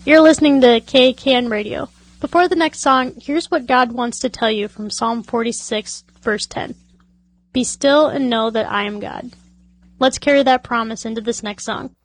You're listening to KKN Radio. Before the next song, here's what God wants to tell you from Psalm 46, verse 10. Be still and know that I am God. Let's carry that promise into this next song.